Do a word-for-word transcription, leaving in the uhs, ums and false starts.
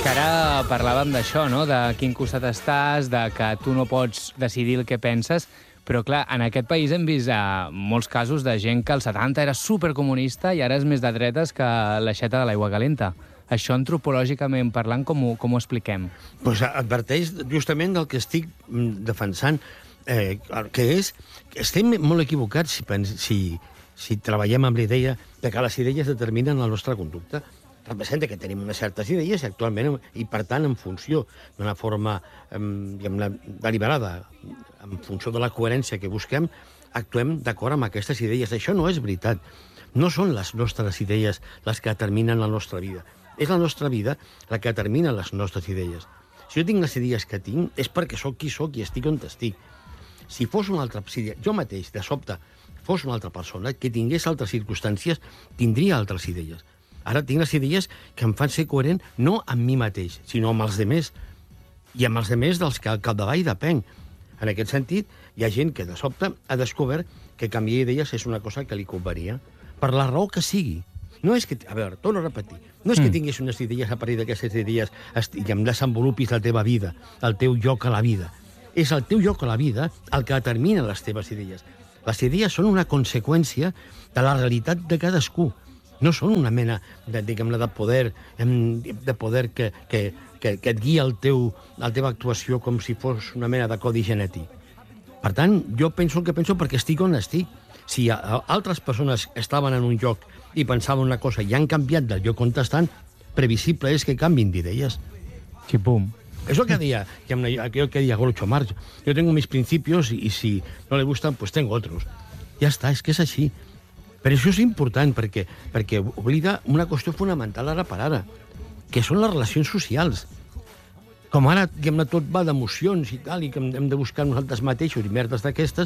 Que ara parlàvem d'això, no?, de quin costat estàs, de que tu no pots decidir el que penses, però, clar, en aquest país hem vist eh, molts casos de gent que als setanta era supercomunista i ara és més de dretes que l'aixeta de l'aigua calenta. Això, antropològicament parlant, com ho, com ho expliquem? Pues adverteix justament del que estic defensant, eh, que és que estem molt equivocats si, si, si treballem amb la idea de que les idees determinen la nostra conducta. Representa que tenim unes certes idees i actualment, i per tant, en funció d'una forma eh, deliberada, en funció de la coherència que busquem, actuem d'acord amb aquestes idees. Això no és veritat. No són les nostres idees les que determinen la nostra vida. És la nostra vida la que determina les nostres idees. Si jo tinc les idees que tinc, és perquè sóc qui sóc i estic on estic. Si fos una altra... Si jo mateix, de sobte, fos una altra persona que tingués altres circumstàncies, tindria altres idees. Ara tinc les idees que em fan ser coherent no amb mi mateix, sinó amb els demés. I amb els demés dels que al capdavall depèn. En aquest sentit, hi ha gent que de sobte ha descobert que canviar idees és una cosa que li convenia. Per la raó que sigui. No és que... A veure, torno a repetir. No és que tinguis unes idees a partir d'aquestes idees i em desenvolupis la teva vida, el teu lloc a la vida. És el teu lloc a la vida el que determina les teves idees. Les idees són una conseqüència de la realitat de cadascú. No són una mena de, diguem-ne, de poder, de poder que, que, que, que et guia el teu, la teva actuació com si fos una mena de codi genètic. Per tant, jo penso el que penso perquè estic on estic. Si altres persones estaven en un lloc i pensaven una cosa i han canviat del lloc on estan, previsible és que canvin d'idees. Xipum. Es lo que decía, aquello que decía Groucho Marx. Yo tengo mis principios y, y si no le gustan, pues tengo otros. Ja està, és que és així. Però això és important perquè, perquè oblida una qüestió fonamental ara per ara, que són les relacions socials. Com ara, diguem-ne, tot va d'emocions i tal, i que hem de buscar nosaltres mateixos i merdes d'aquestes,